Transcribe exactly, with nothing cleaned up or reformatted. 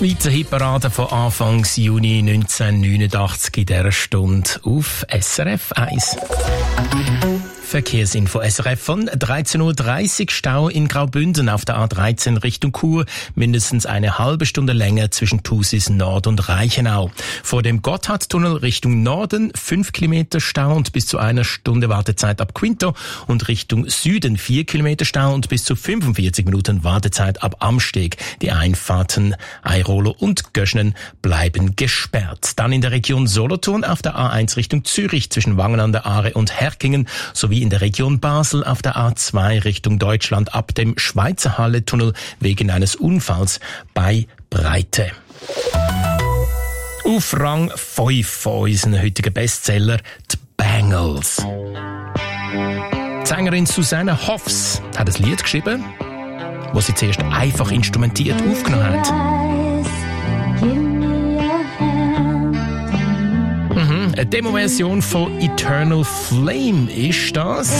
Schweizer Hitparade von Anfang Juni neunzehnhundertneunundachtzig in dieser Stunde auf S R F eins. Verkehrsinfo S R F von dreizehn Uhr dreißig. Stau in Graubünden auf der A dreizehn Richtung Chur. Mindestens eine halbe Stunde länger zwischen Thusis Nord und Reichenau. Vor dem Gotthardtunnel Richtung Norden fünf Kilometer Stau und bis zu einer Stunde Wartezeit ab Quinto. Und Richtung Süden vier Kilometer Stau und bis zu fünfundvierzig Minuten Wartezeit ab Amsteg. Die Einfahrten Airolo und Göschnen bleiben gesperrt. Dann in der Region Solothurn auf der A eins Richtung Zürich zwischen Wangen an der Aare und Herkingen sowie in der Region Basel auf der A zwei Richtung Deutschland ab dem Schweizer Halle-Tunnel wegen eines Unfalls bei Breite. Auf Rang fünf von unseren heutigen Bestseller, die Bangles. Die Sängerin Susanne Hoffs hat ein Lied geschrieben, das sie zuerst einfach instrumentiert aufgenommen hat. Mhm, eine Demo-Version von Eternal Flame ist das.